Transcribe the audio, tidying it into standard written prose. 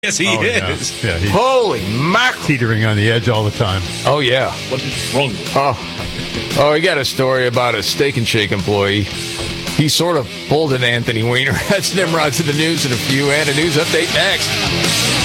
Yes, he is. Yeah, he's Holy mackerel. teetering on the edge all the time. Oh, yeah. What's wrong? Oh, he got a story about a Steak and Shake employee. He sort of pulled an Anthony Weiner. That's Nimrod to the news in a few, and a news update next.